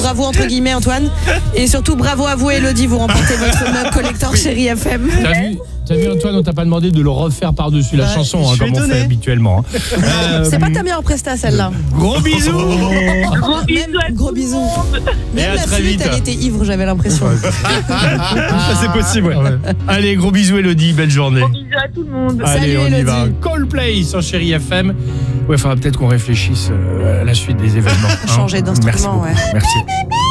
bravo entre guillemets Antoine. Et surtout bravo à vous Elodie, vous remportez votre mug collector Chérie FM. T'as vu Antoine, on t'a pas demandé de le refaire par-dessus la chanson, comme on fait habituellement. C'est pas ta meilleure presta celle-là. Gros bisous. Gros bisous. Même à la très flûte, vite. elle était ivre, j'avais l'impression. Ça, c'est possible, ouais. Allez, gros bisous Elodie, belle journée. Gros bisous à tout le monde. Allez, Salut, on y Elodie. va. Coldplay sur Chérie FM. Ouais, faudra peut-être qu'on réfléchisse à la suite des événements. Changer d'instrument, Merci beaucoup. ouais. Merci.